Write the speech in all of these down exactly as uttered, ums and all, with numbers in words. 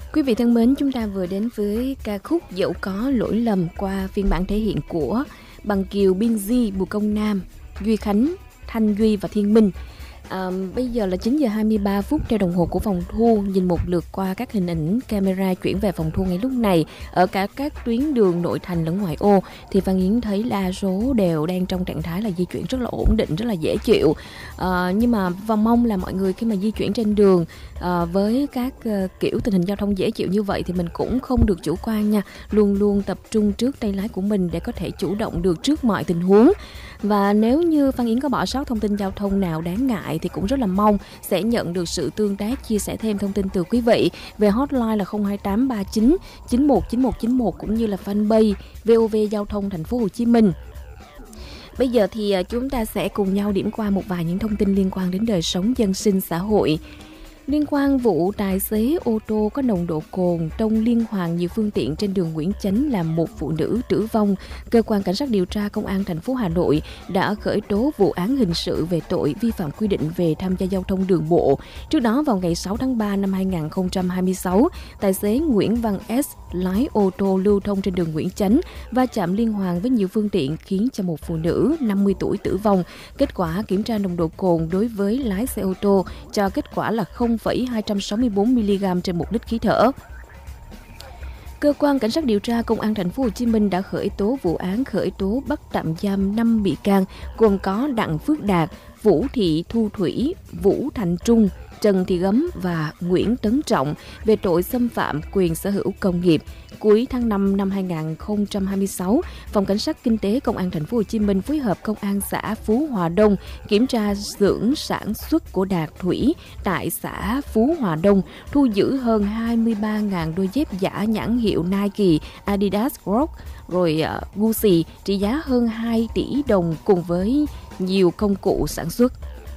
Quý vị thân mến, chúng ta vừa đến với ca khúc Dẫu Có Lỗi Lầm qua phiên bản thể hiện của Bằng Kiều, Biên Di, Bùi Công Nam, Duy Khánh, Thanh Duy và Thiên Minh. À, bây giờ là chín giờ hai mươi ba phút theo đồng hồ của phòng thu. Nhìn một lượt qua các hình ảnh camera chuyển về phòng thu ngay lúc này, ở cả các tuyến đường nội thành lẫn ngoại ô, thì Phan Yến thấy đa số đều đang trong trạng thái là di chuyển rất là ổn định, rất là dễ chịu. À, nhưng mà và mong là mọi người khi mà di chuyển trên đường à, với các uh, kiểu tình hình giao thông dễ chịu như vậy thì mình cũng không được chủ quan nha. Luôn luôn tập trung trước tay lái của mình để có thể chủ động được trước mọi tình huống. Và nếu như Phan Yến có bỏ sót thông tin giao thông nào đáng ngại thì cũng rất là mong sẽ nhận được sự tương tác, chia sẻ thêm thông tin từ quý vị về hotline là không hai tám ba chín chín một chín một chín một cũng như là fanpage vê o vê Giao thông Thành phố Hồ Chí Minh. Bây giờ thì chúng ta sẽ cùng nhau điểm qua một vài những thông tin liên quan đến đời sống dân sinh xã hội. Liên quan vụ tài xế ô tô có nồng độ cồn tông liên hoàn nhiều phương tiện trên đường Nguyễn Chánh làm một phụ nữ tử vong, cơ quan cảnh sát điều tra công an thành phố Hà Nội đã khởi tố vụ án hình sự về tội vi phạm quy định về tham gia giao thông đường bộ. Trước đó vào ngày sáu tháng ba năm hai nghìn không trăm hai mươi sáu, tài xế Nguyễn Văn S lái ô tô lưu thông trên đường Nguyễn Chánh va chạm liên hoàn với nhiều phương tiện khiến cho một phụ nữ năm mươi tuổi tử vong. Kết quả kiểm tra nồng độ cồn đối với lái xe ô tô cho kết quả là không phẩy hai sáu tư mi-li-gam trên một lít khí thở. Cơ quan cảnh sát điều tra công an thành phố Hồ Chí Minh đã khởi tố vụ án khởi tố bắt tạm giam năm bị can gồm có Đặng Phước Đạt, Vũ Thị Thu Thủy, Vũ Thành Trung, Trần Thị Gấm và Nguyễn Tấn Trọng về tội xâm phạm quyền sở hữu công nghiệp. Cuối tháng năm năm hai nghìn không trăm hai mươi sáu, Phòng Cảnh sát Kinh tế Công an thành phố Hồ Chí Minh phối hợp Công an xã Phú Hòa Đông kiểm tra xưởng sản xuất của Đạt Thủy tại xã Phú Hòa Đông, thu giữ hơn hai mươi ba nghìn đôi dép giả nhãn hiệu Nike, Adidas, Crocs, rồi uh, Gucci trị giá hơn hai tỷ đồng cùng với nhiều công cụ sản xuất.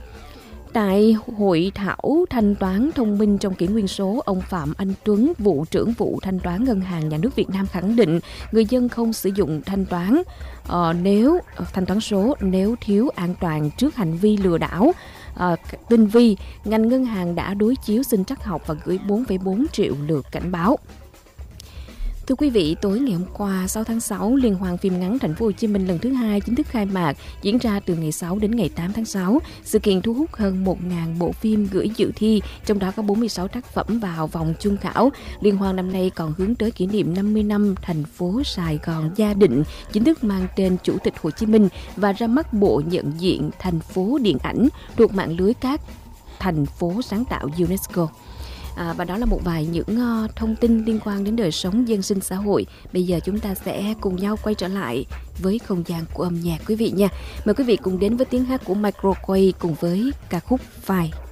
Tại hội thảo thanh toán thông minh trong kỷ nguyên số, ông Phạm Anh Tuấn, vụ trưởng vụ thanh toán Ngân hàng Nhà nước Việt Nam khẳng định người dân không sử dụng thanh toán uh, nếu uh, thanh toán số nếu thiếu an toàn trước hành vi lừa đảo uh, tinh vi. Ngành ngân hàng đã đối chiếu sinh trắc học và gửi bốn phẩy bốn triệu lượt cảnh báo. Thưa quý vị, tối ngày hôm qua sáu tháng sáu, Liên hoan phim ngắn Thành phố Hồ Chí Minh lần thứ hai chính thức khai mạc, diễn ra từ ngày sáu đến ngày tám tháng sáu. Sự kiện thu hút hơn một nghìn bộ phim gửi dự thi, trong đó có bốn mươi sáu tác phẩm vào vòng chung khảo. Liên hoan năm nay còn hướng tới kỷ niệm năm mươi năm thành phố Sài Gòn gia định, chính thức mang tên Chủ tịch Hồ Chí Minh và ra mắt bộ nhận diện thành phố điện ảnh thuộc mạng lưới các thành phố sáng tạo UNESCO. À, và đó là một vài những uh, thông tin liên quan đến đời sống dân sinh xã hội. Bây giờ chúng ta sẽ cùng nhau quay trở lại với không gian của âm nhạc quý vị nha. Mời quý vị cùng đến với tiếng hát của Microquay cùng với ca khúc Phai.